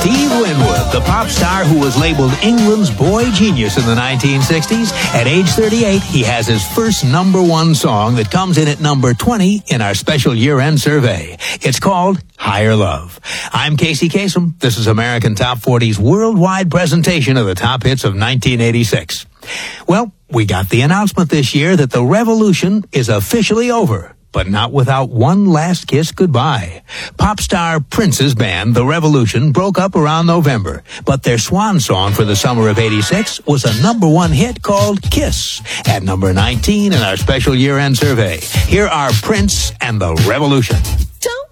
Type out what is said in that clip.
Steve Winwood, the pop star who was labeled England's boy genius in the 1960s. At age 38, he has his first number one song that comes in at number 20 in our special year-end survey. It's called Higher Love. I'm Casey Kasem. This is American Top 40's worldwide presentation of the top hits of 1986. Well, we got the announcement this year that the revolution is officially over, but not without one last kiss goodbye. Pop star Prince's band, The Revolution, broke up around November, but their swan song for the summer of 86 was a number one hit called Kiss, at number 19 in our special year-end survey. Here are Prince and The Revolution. Don't